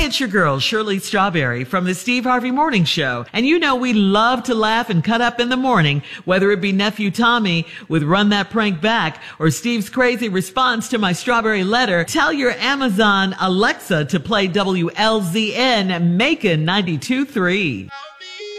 it's your girl, Shirley Strawberry from the Steve Harvey Morning Show. And you know we love to laugh and cut up in the morning, whether it be Nephew Tommy with Run That Prank Back or Steve's crazy response to my strawberry letter. Tell your Amazon Alexa to play WLZN Macon 92.3.